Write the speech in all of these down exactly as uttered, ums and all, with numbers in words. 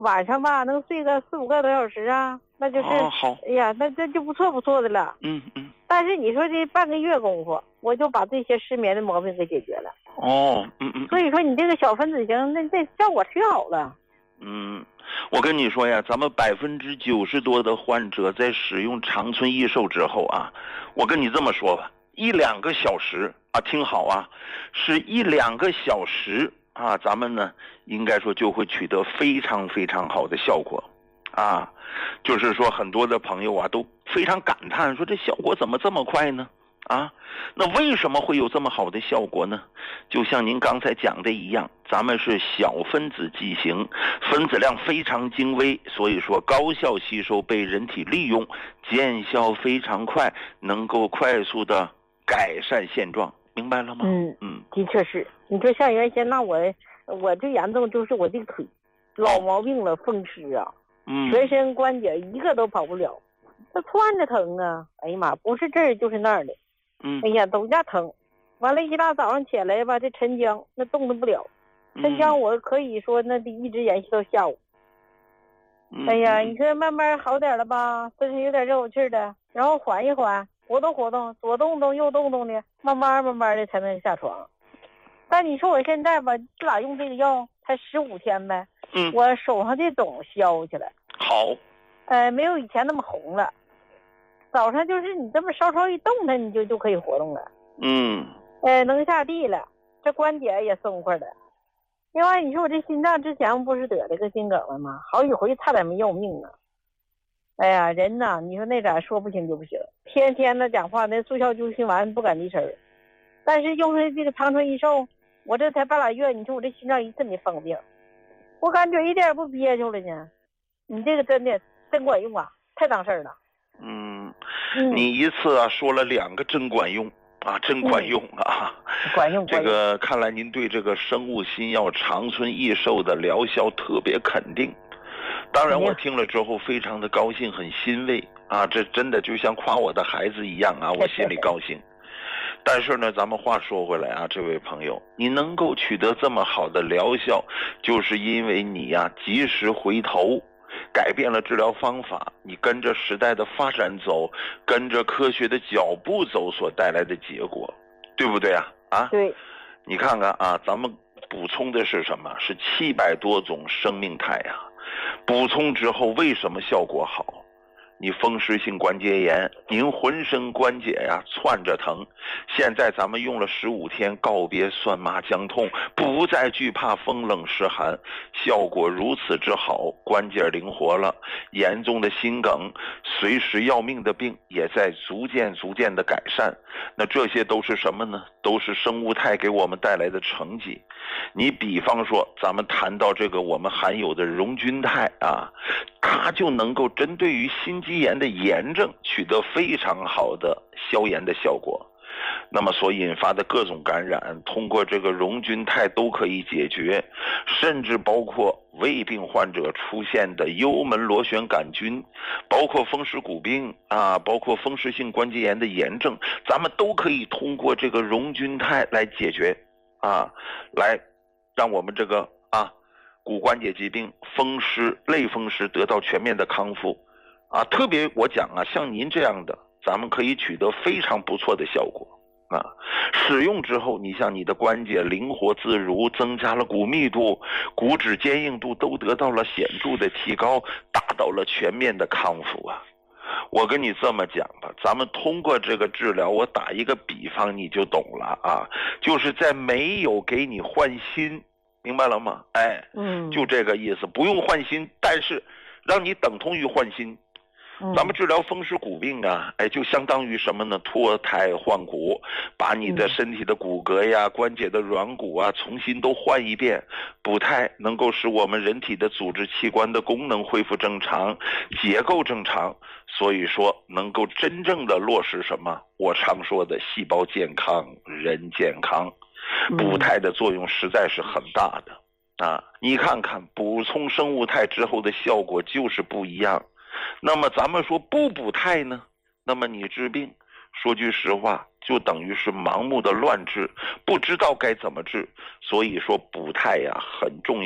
晚上吧能睡个四五个多小时啊，那就是、 哦、好， 哎呀，那这就不错不错的了。 嗯嗯。 但是你说这半个月功夫，我就把这些失眠的毛病给解决了。 哦，嗯嗯。 所以说你这个小分子型，那这效果挺好了。 嗯，我跟你说呀，咱们百分之九十多的患者在使用长春益寿之后啊，我跟你这么说吧，一两个小时啊，听好啊，是一两个小时啊，咱们呢应该说就会取得非常非常好的效果啊。就是说很多的朋友啊都非常感叹说这效果怎么这么快呢？啊，那为什么会有这么好的效果呢？就像您刚才讲的一样，咱们是小分子剂型，分子量非常精微，所以说高效吸收，被人体利用，见效非常快，能够快速的改善现状，明白了吗？ 嗯嗯， 的确是。你说像原先那我我最严重就是我的腿，老毛病了，风湿啊， 嗯， 全身关节一个都跑不了，它窜着疼啊，哎呀妈，不是这儿就是那儿的。 嗯， 哎呀，都家疼，完了，一大早上起来吧，这沉江那动弹不了，沉江我可以说那得一直延续到下午。 嗯、 哎呀，你说慢慢好点了吧，身上有点热乎气的，然后缓一缓，活动活动，左动动右动动的，慢慢慢慢的才能下床。但你说我现在吧，自打用这个药才十五天呗， 嗯， 我手上的肿消起来， 好， 呃，没有以前那么红了。早上就是你这么稍稍一动它，你就就可以活动了。 嗯， 呃，能下地了，这关节也松快了。另外，你说我这心脏之前不是得了个心梗了吗？好几回差点没要命啊！哎呀，人呐，你说那咋说不行就不行，天天的讲话那速效救心丸不敢离身。但是用上这个长春益寿，我这才半拉月，你说我这心脏一次没犯病，我感觉一点也不憋屈了呢。你这个真的真管用啊，太当事儿了。 嗯， 嗯， 你一次啊说了两个真管用啊，真管用啊， 嗯、管用。 这个看来您对这个生物新药长春益寿的疗效特别肯定。当然，我听了之后非常的高兴，很欣慰啊，这真的就像夸我的孩子一样啊，我心里高兴。但是呢，咱们话说回来啊，这位朋友，你能够取得这么好的疗效，就是因为你呀、啊、及时回头。改变了治疗方法，你跟着时代的发展走，跟着科学的脚步走所带来的结果，对不对啊？啊， 对， 你看看啊，咱们补充的是什么？是七百多种生命态啊！补充之后为什么效果好？你风湿性关节炎，您浑身关节呀窜着疼，现在咱们用了十五天，告别酸麻僵痛，不再惧怕风冷湿寒，效果如此之好，关节灵活了，严重的心梗，随时要命的病也在逐渐逐渐的改善。那这些都是什么呢？都是生物肽给我们带来的成绩。你比方说，咱们谈到这个我们含有的溶菌肽啊，它就能够针对于心肌炎的炎症取得非常好的消炎的效果。那么所引发的各种感染，通过这个溶菌肽都可以解决，甚至包括胃病患者出现的幽门螺旋杆菌，包括风湿骨病啊，包括风湿性关节炎的炎症，咱们都可以通过这个溶菌肽来解决啊，来让我们这个啊骨关节疾病、风湿、类风湿得到全面的康复啊。特别我讲啊，像您这样的，咱们可以取得非常不错的效果啊。使用之后，你像你的关节灵活自如，增加了骨密度，骨质坚硬度都得到了显著的提高，达到了全面的康复啊。我跟你这么讲吧，咱们通过这个治疗，我打一个比方你就懂了啊，就是在没有给你换心，明白了吗？哎， 嗯， 就这个意思，不用换心，但是让你等同于换心。咱们治疗风湿骨病啊，哎，就相当于什么呢？脱胎换骨，把你的身体的骨骼呀、关节的软骨啊，重新都换一遍。补胎能够使我们人体的组织器官的功能恢复正常，结构正常，所以说能够真正的落实什么？我常说的细胞健康，人健康。补胎的作用实在是很大的啊！你看看补充生物肽之后的效果就是不一样。那么咱们说不补肽呢，那么你治病说句实话就等于是盲目的乱治，不知道该怎么治。所以说补肽呀很重要。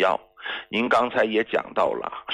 您刚才也讲到了